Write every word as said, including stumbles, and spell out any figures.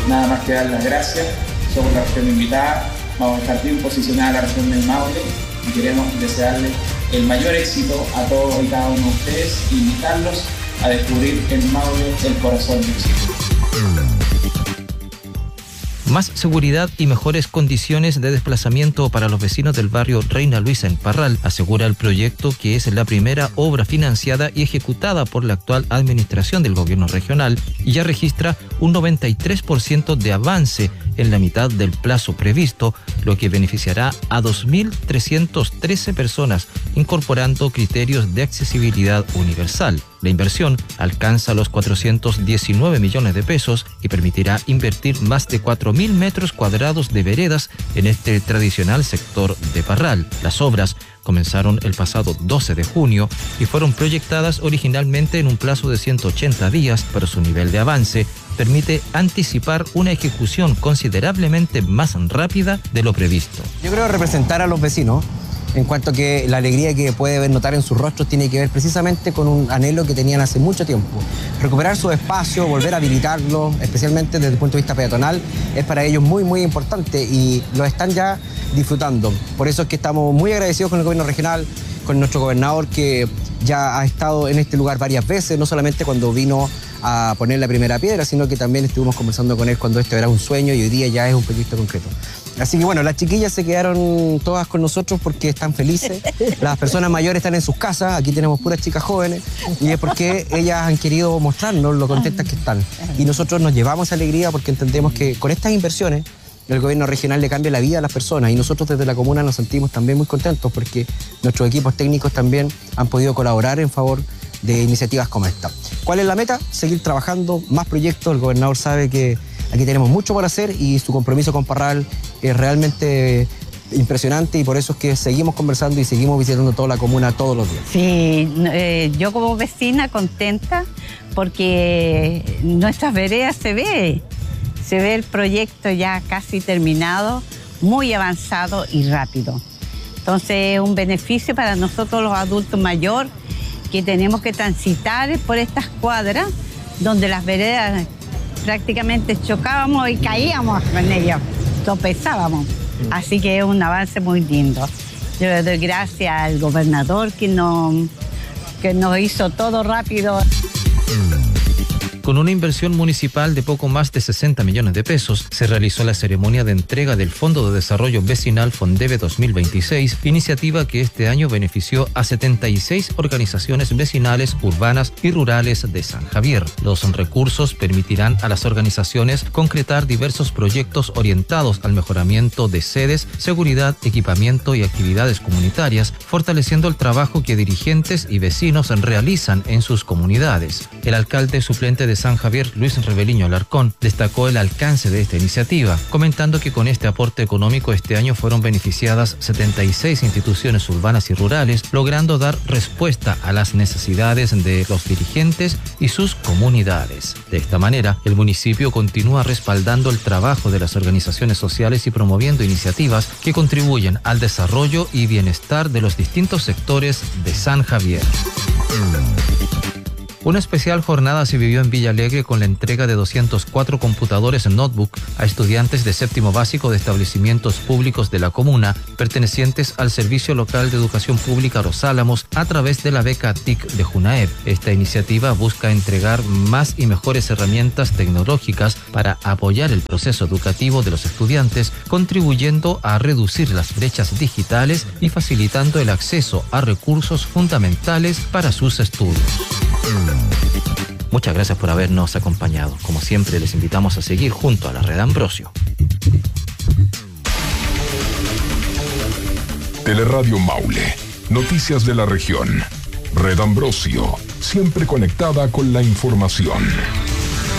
nada más que dar las gracias. Somos la región invitada, vamos a estar bien posicionada la región del Maule y queremos desearle el mayor éxito a todos y cada uno de ustedes e invitarlos a descubrir el Maule, el corazón de Chile. Más seguridad y mejores condiciones de desplazamiento para los vecinos del barrio Reina Luisa en Parral, asegura el proyecto, que es la primera obra financiada y ejecutada por la actual administración del gobierno regional y ya registra un noventa y tres por ciento de avance en la mitad del plazo previsto, lo que beneficiará a dos mil trescientas trece personas, incorporando criterios de accesibilidad universal. La inversión alcanza los cuatrocientos diecinueve millones de pesos y permitirá invertir más de cuatro mil metros cuadrados de veredas en este tradicional sector de Parral. Las obras comenzaron el pasado doce de junio y fueron proyectadas originalmente en un plazo de ciento ochenta días, pero su nivel de avance permite anticipar una ejecución considerablemente más rápida de lo previsto. Yo creo representar a los vecinos, en cuanto que la alegría que puede ver notar en sus rostros tiene que ver precisamente con un anhelo que tenían hace mucho tiempo. Recuperar su espacio, volver a habilitarlo, especialmente desde el punto de vista peatonal, es para ellos muy, muy importante y lo están ya disfrutando. Por eso es que estamos muy agradecidos con el gobierno regional, con nuestro gobernador, que ya ha estado en este lugar varias veces, no solamente cuando vino a poner la primera piedra, sino que también estuvimos conversando con él cuando esto era un sueño y hoy día ya es un proyecto concreto. Así que bueno, las chiquillas se quedaron todas con nosotros porque están felices. Las personas mayores están en sus casas, aquí tenemos puras chicas jóvenes, y es porque ellas han querido mostrarnos lo contentas que están. Y nosotros nos llevamos esa alegría porque entendemos que con estas inversiones el gobierno regional le cambia la vida a las personas y nosotros desde la comuna nos sentimos también muy contentos porque nuestros equipos técnicos también han podido colaborar en favor de iniciativas como esta. ¿Cuál es la meta? Seguir trabajando, más proyectos. El gobernador sabe que aquí tenemos mucho por hacer y su compromiso con Parral es realmente impresionante y por eso es que seguimos conversando y seguimos visitando toda la comuna todos los días. Sí, eh, yo como vecina contenta porque nuestras veredas se ve, se ve el proyecto ya casi terminado, muy avanzado y rápido. Entonces es un beneficio para nosotros los adultos mayores que tenemos que transitar por estas cuadras donde las veredas prácticamente chocábamos y caíamos con ellos, tropezábamos. Así que es un avance muy lindo. Yo le doy gracias al gobernador que nos, que nos hizo todo rápido. Con una inversión municipal de poco más de sesenta millones de pesos, se realizó la ceremonia de entrega del Fondo de Desarrollo Vecinal Fondeve dos mil veintiséis, iniciativa que este año benefició a setenta y seis organizaciones vecinales, urbanas y rurales de San Javier. Los recursos permitirán a las organizaciones concretar diversos proyectos orientados al mejoramiento de sedes, seguridad, equipamiento y actividades comunitarias, fortaleciendo el trabajo que dirigentes y vecinos realizan en sus comunidades. El alcalde suplente de San Javier, Luis Reveliño Alarcón, destacó el alcance de esta iniciativa, comentando que con este aporte económico este año fueron beneficiadas setenta y seis instituciones urbanas y rurales, logrando dar respuesta a las necesidades de los dirigentes y sus comunidades. De esta manera, el municipio continúa respaldando el trabajo de las organizaciones sociales y promoviendo iniciativas que contribuyen al desarrollo y bienestar de los distintos sectores de San Javier. Una especial jornada se vivió en Villa Alegre con la entrega de doscientos cuatro computadores en notebook a estudiantes de séptimo básico de establecimientos públicos de la comuna, pertenecientes al Servicio Local de Educación Pública Los Álamos a través de la beca T I C de Junaed. Esta iniciativa busca entregar más y mejores herramientas tecnológicas para apoyar el proceso educativo de los estudiantes, contribuyendo a reducir las brechas digitales y facilitando el acceso a recursos fundamentales para sus estudios. Muchas gracias por habernos acompañado. Como siempre, les invitamos a seguir junto a la Red Ambrosio. Teleradio Maule. Noticias de la región. Red Ambrosio. Siempre conectada con la información.